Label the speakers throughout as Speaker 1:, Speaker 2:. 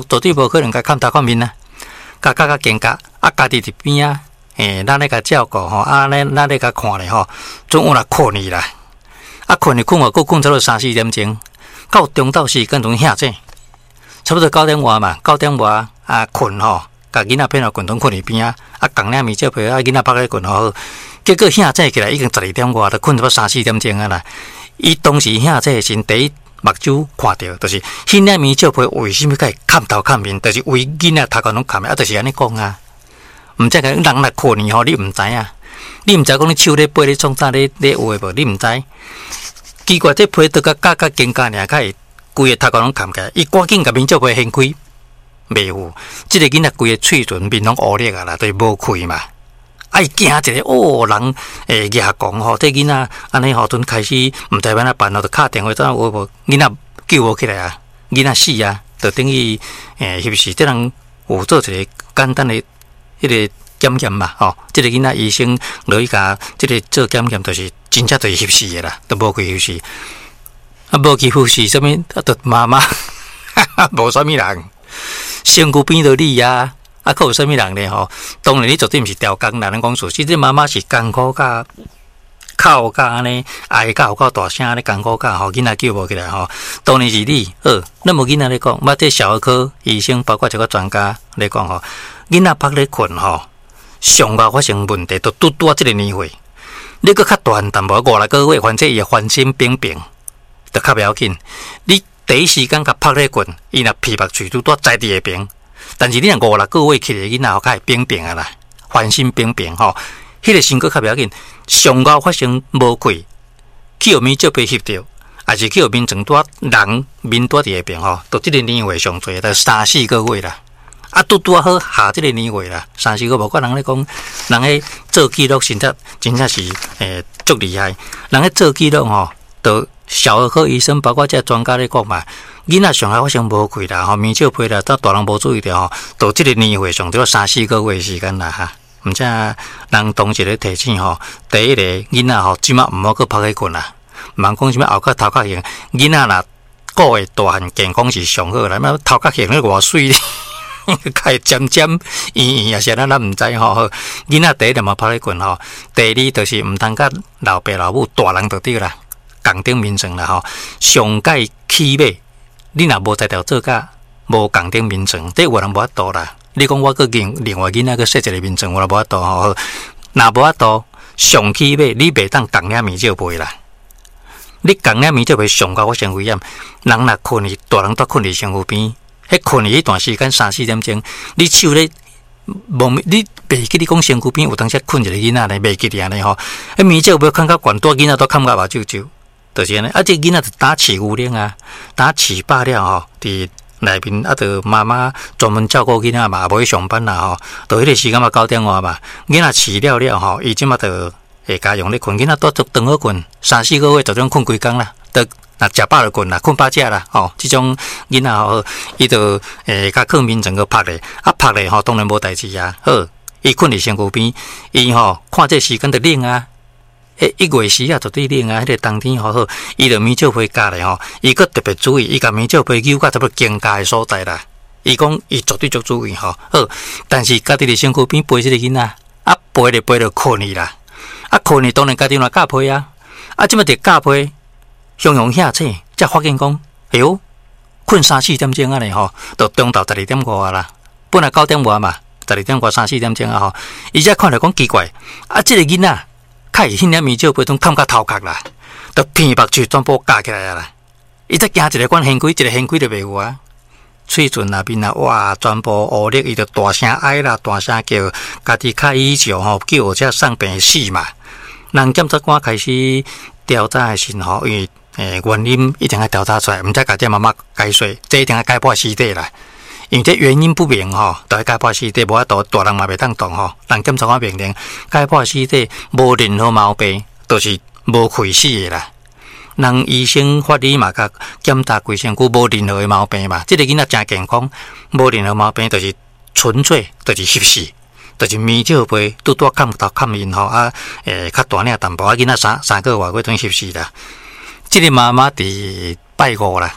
Speaker 1: 绝对无可能甲看头看面啊，甲见甲啊，家己伫边啊，咱咧甲照顾吼，啊，咱咧甲看咧吼，总有来困去啦，啊困佫困差不多3-4点钟，到中昼时间拢醒醒，差不多9点外嘛，9点外啊困吼，甲囡仔骗落困拢困伫边啊，啊共领面照被啊囡仔拍咧困吼，结果醒醒起来已经12点外，都困差不多3-4点钟啊啦，伊当时醒醒时第一。目睭看到，就是迄领面照被为什么甲伊看头看面，就是为囡仔头壳拢看面，啊，就是安尼讲啊。毋知个人来困去吼，你毋知影，你毋知讲你手咧背咧创啥咧画无，你毋知。奇怪，这皮都甲肩胛尔，甲伊规个头壳拢看起来，伊赶紧甲面照被掀开，袂有。即个囡仔规个喙唇面拢乌裂啊啦，就是无开嘛。啊！伊惊一个人牙讲吼，这囡仔安尼吼，阵开始毋知要安怎办咯，就敲电话怎我无囡仔救无起来啊，囡仔死啊，就等于是不是？这人有做一个简单的迄个检验嘛，吼，这个囡仔医生落去甲这个做检验，就是真正就是翕死的啦，都无去翕死，啊，无去翕死，什么都妈妈，无啥物人，身躯边都你啊。啊，佫有啥物人咧？吼，当然你绝对毋是调工人，咱讲事实这妈妈是艰苦甲哭甲安尼，哀甲有够大声咧，艰苦甲吼，囡仔救无起来吼。当然是你，咱无囡仔咧讲，捌这小儿科医生，包括一个专家咧讲吼，囡仔拍咧困吼，上ou发生问题，都拄啊即个年岁，你佫较大淡薄5-6个月，反正伊患心病变，就较袂要紧。你第一时间甲拍咧困，伊若鼻目喙拄在伫下边。但是你若5-6个月起来囡仔吼，较会病变啊啦，患心病变吼，迄个身躯较袂要紧，上ou发发生无开，去互面照被翕着，还是去互面床人面伫下边吼，到即个年岁上侪，就3-4个月啦。啊，拄啊好下即个年岁啦，3-4个月，无怪人咧讲，人迄做记录真正是足厉害，人迄做记录吼，都小儿科医生包括这专家咧讲嘛。囡仔上海发生无开啦，吼面照皮啦，到大人无注意着吼，到即个年岁上，都要3-4个月时间啦哈。毋知人同时咧提醒吼，第一个囡仔吼，即马毋好去拍起困啦，毋通讲什么后壳头壳型，囡仔若顾个大汉健康是上好啦，那头壳型咧偌水咧，开尖尖圆圆，也是咱毋知吼。囡仔第一点嘛拍起困吼，第二就是毋通甲老爸老母大人就对啦，共顶面床啦吼，上界起码。你若无才调做甲无共顶面床，这有人无法度啦。你讲我个另外囡仔个设一个面床，我也无法度吼。若无法度，上起码你袂当共领面照背啦。你共领面照背上高发生危险，人若困伫大人都困伫身躯边，迄困伫迄段时间3-4点钟，你手咧无你袂记你讲身躯边有当时困一个囡仔咧，袂记哩安尼吼。迄面照背看到悬大囡仔都看到目睭。就是安尼，啊，这囡仔就打起牛奶啊，打起罢了吼，伫内面啊，就妈妈专门照顾囡仔嘛，无去上班啦吼，到迄个时间嘛9点外嘛，囡仔饲了吼，伊即马就下家用咧困，囡仔多足长好困，3-4个月就种困规工啦，都若食饱就困啦，困饱食啦，吼，即种囡仔吼，伊就甲靠面床个拍咧，啊拍咧吼，当然无代志啊，好，伊困伫身躯边，伊吼看这时间就冷啊。1月时啊，绝对冷啊！迄个冬天好好，伊就面照皮夹咧吼，伊佫特别注意，伊甲面照皮揪到差不多肩胛的所在啦。伊讲伊绝对足注意吼，好，但是家己伫身躯边陪即个囡仔，啊陪着困去啦，啊困去当然家己来夹被啊，啊即摆伫夹被，雄醒醒，才发现讲，哎哟，困3-4点钟啊咧吼，到中昼12点外啦，本来9点外嘛，12点外3-4点钟啊吼，伊才看着讲奇怪，啊即个囡仔。开迄领面照被拢看到头壳啦，都鼻目喙全部夹起来啦。伊才惊一个管掀开，一个掀开就袂有啊。喙唇那边啊，哇，全部乌裂，伊就大声哀啦，大声叫，家己较医照吼，叫这送病死嘛。人检察官开始调查的时候，因为原因一定要调查出来，毋则家己妈妈解说，这一定要解剖尸体啦。因为这原因不明吼，就要解剖尸体，无法度大人嘛袂当动吼。人检察官命令解剖尸体无任何毛病，就是无开死的啦。人医生法医嘛甲检查规身躯无任何的毛病嘛。这个囡仔真健康，无任何毛病，就是纯粹就是翕死，就是面照皮拄看头看面吼啊，较大领淡薄啊，囡仔3个外月等翕死啦。这个妈妈伫拜5啦。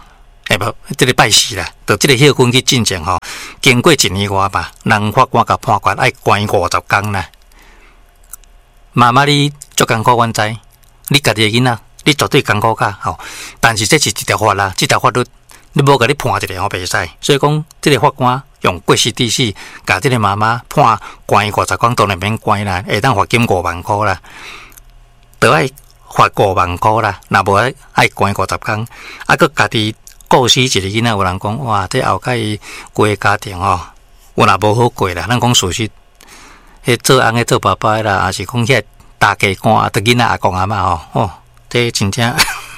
Speaker 1: 无，即个拜死啦，就即个休困去进前吼，经过1年外吧，人法官甲判决爱关50天啦。妈妈你足艰苦，阮知，你家己的囡仔，你绝对艰苦甲吼。但是这是一条法啦，这条法律你无甲你判一个吼袂使，所以讲即个法官用过失致死，甲即个妈妈判关50天，当然免关啦，会当罚金5万块啦，都爱罚5万块啦。若无爱关50天，啊，佮家己顾死一个囡仔，有人讲哇，这后盖伊规个家庭吼，有若无好过啦。咱讲事实。迄做翁诶做爸爸啦，还是讲遐大家官啊，得囡仔阿公阿嬷吼，哦，这真正，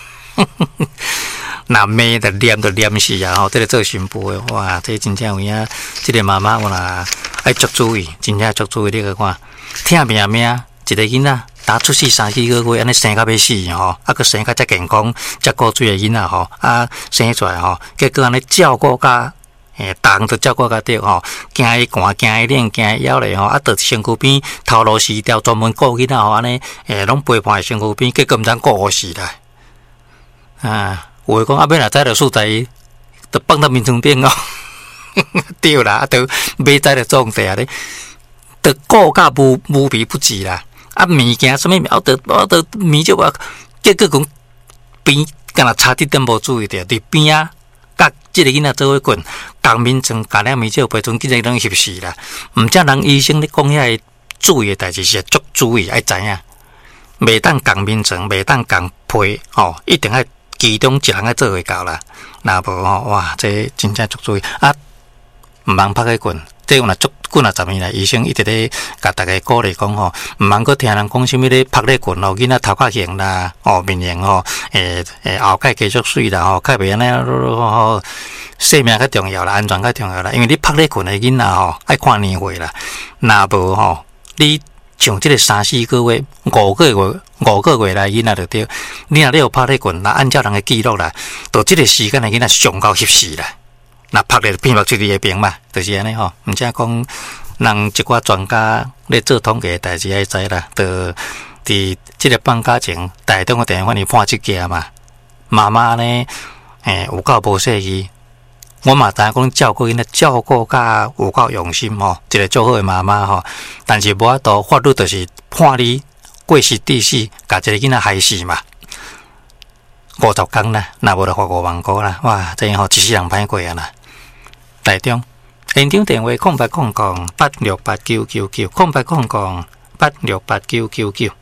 Speaker 1: 那骂得念死啊！吼，这个做新妇诶，哇，这真正有影，这个妈妈有啦，爱足注意，真正足注意。你去看，听命一个囡仔，打出世3、4个月，安尼生到要死吼，啊，佮生较遮健康、遮古锥诶囡仔吼，啊，生出来吼，结果安尼照顾甲。人就照顾较着吼，惊伊寒，惊伊冷，惊伊枵咧吼，啊，到身躯边头路死掉，专门顾囡仔吼，安尼拢陪伴身躯边，结果毋知顾好死啦。啊，有诶讲啊，要若知着素材，就放到面床顶哦，对啦，啊，就买知着种地啊咧，就顾甲无微不至啦。啊，物件什么我得物就我，结果讲边敢若差一点无注意着，伫边啊。甲即个囡仔做伙滚，共眠床加了面少陪床，今日拢翕死啦。毋则人医生咧讲遐注意诶代志是足注意，爱知影。袂当共眠床，袂当共陪吼，一定爱其中一人爱做会到啦。若无吼，哇，这真正足注意啊！毋通拍个棍，这有若足几10年来，医生一直咧甲大家鼓励讲吼，毋通搁听人讲啥物咧拍咧棍吼，囡仔头壳型啦，哦面型吼，后盖继续水啦吼，较袂安尼吼，生命较重要啦，安全较重要啦，因为你拍咧棍的囡仔吼，爱看年岁啦，若无吼，你像即个3、4个月、5个月来囡仔就对，你若有拍咧棍，若按照人的记录啦，到即个时间的囡仔上到翕死啦。那拍咧片目出伫个边嘛，就是安尼吼。毋则讲，人一寡专家咧做统计代志爱知啦，就伫即个放假前，台中个电影院里判即件嘛。妈妈呢，有够无细意。我嘛知影讲照顾因咧照顾甲有够用心吼，一个最好诶妈妈吼。但是无法度法律就是判你过失致死，甲一个囡仔害死嘛。50天啦，若无就罚5万块啦。哇，这吼一世人歹过啊啦。台中现场电话08008689990800868999。